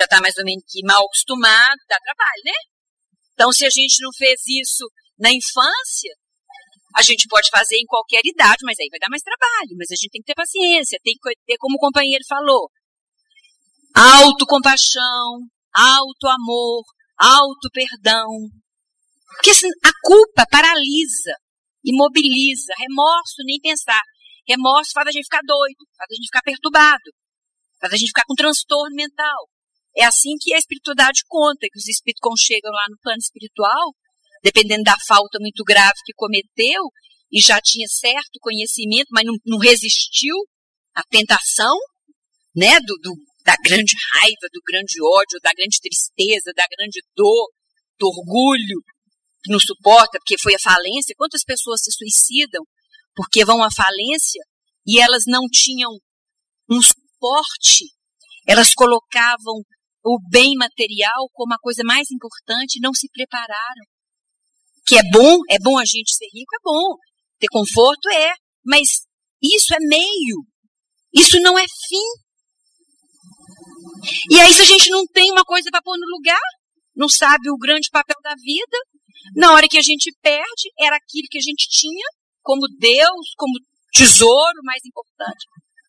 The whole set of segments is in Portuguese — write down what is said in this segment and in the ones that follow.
já está mais ou menos que mal acostumado, dá trabalho, né? Então, se a gente não fez isso na infância, a gente pode fazer em qualquer idade, mas aí vai dar mais trabalho. Mas a gente tem que ter paciência, tem que ter, como o companheiro falou, autocompaixão, auto-amor, auto-perdão. Porque a culpa paralisa, imobiliza. Remorso, nem pensar. Remorso faz a gente ficar doido, faz a gente ficar perturbado, faz a gente ficar com transtorno mental. É assim que a espiritualidade conta, que os espíritos quando chegam lá no plano espiritual, dependendo da falta muito grave que cometeu, e já tinha certo conhecimento, mas não resistiu à tentação, né, da grande raiva, do grande ódio, da grande tristeza, da grande dor, do orgulho, que não suporta, porque foi a falência. Quantas pessoas se suicidam porque vão à falência e elas não tinham um suporte, elas colocavam o bem material como a coisa mais importante e não se prepararam. Que é bom a gente ser rico, é bom. Ter conforto mas isso é meio. Isso não é fim. E aí se a gente não tem uma coisa para pôr no lugar, não sabe o grande papel da vida, na hora que a gente perde, era aquilo que a gente tinha como Deus, como tesouro mais importante.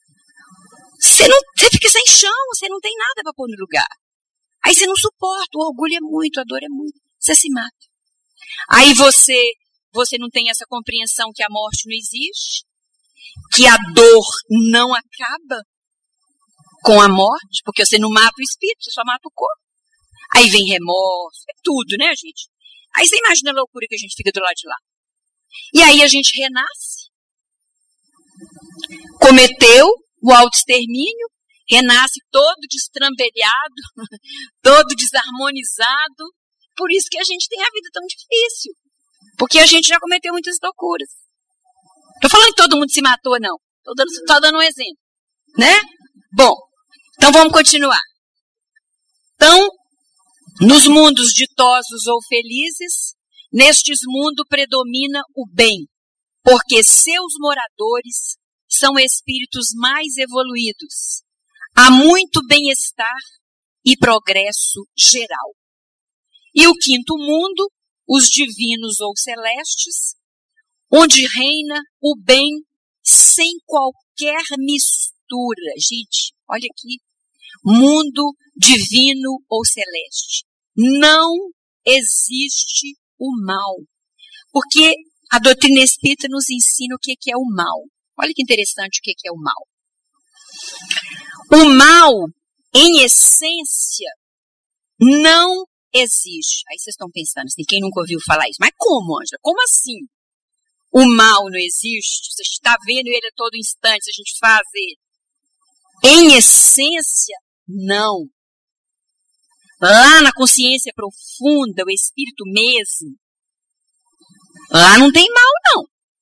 Você fica sem chão, você não tem nada para pôr no lugar. Aí você não suporta, o orgulho é muito, a dor é muito, você se mata. Aí você não tem essa compreensão que a morte não existe, que a dor não acaba com a morte, porque você não mata o espírito, você só mata o corpo. Aí vem remorso, é tudo, né, gente? Aí você imagina a loucura que a gente fica do lado de lá. E aí a gente renasce, cometeu o autoextermínio, renasce todo destrambelhado, todo desarmonizado. Por isso que a gente tem a vida tão difícil. Porque a gente já cometeu muitas loucuras. Estou falando que todo mundo se matou, não. Estou dando um exemplo. Né? Bom, então vamos continuar. Então, nos mundos ditosos ou felizes, nestes mundos predomina o bem, porque seus moradores são espíritos mais evoluídos. Há muito bem-estar e progresso geral. E o quinto mundo, os divinos ou celestes, onde reina o bem sem qualquer mistura. Gente, olha aqui. Mundo divino ou celeste. Não existe o mal. Porque a doutrina espírita nos ensina o que é o mal. Olha que interessante o que é o mal. O mal, em essência, não existe. Aí vocês estão pensando assim, quem nunca ouviu falar isso? Mas como, Ângela? Como assim? O mal não existe? Você está vendo ele a todo instante, a gente faz ele. Em essência, não. Lá na consciência profunda, o espírito mesmo, lá não tem mal, não.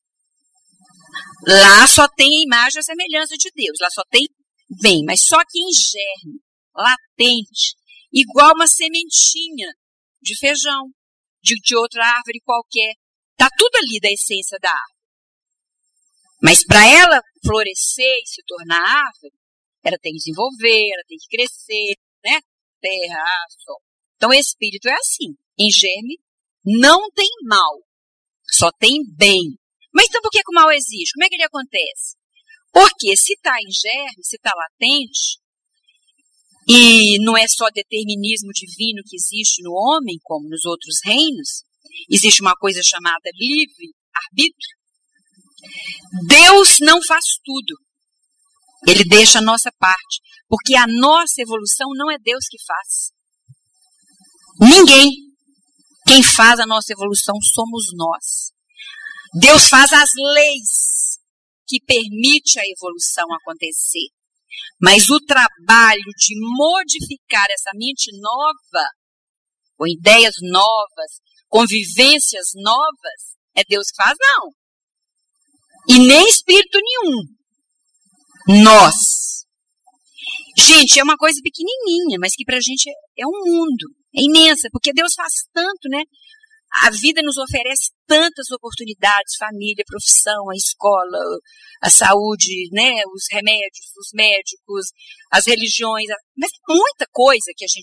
Lá só tem a imagem e a semelhança de Deus. Lá só tem bem, mas só que em germe, latente, igual uma sementinha de feijão, de outra árvore qualquer. Está tudo ali da essência da árvore. Mas para ela florescer e se tornar árvore, ela tem que desenvolver, ela tem que crescer, né? Terra, ar, sol. Então o espírito é assim. Em germe, não tem mal, só tem bem. Mas então por que o mal existe? Como é que ele acontece? Porque se está em germe, se está latente, e não é só determinismo divino que existe no homem, como nos outros reinos, existe uma coisa chamada livre-arbítrio. Deus não faz tudo. Ele deixa a nossa parte. Porque a nossa evolução não é Deus que faz. Ninguém. Quem faz a nossa evolução somos nós. Deus faz as leis que permite a evolução acontecer. Mas o trabalho de modificar essa mente nova, com ideias novas, convivências novas, é Deus que faz, não. E nem espírito nenhum. Nós. Gente, é uma coisa pequenininha, mas que pra gente é um mundo. É imensa, porque Deus faz tanto, né? A vida nos oferece tantas oportunidades, família, profissão, a escola, a saúde, né? Os remédios, os médicos, as religiões, mas é muita coisa que a gente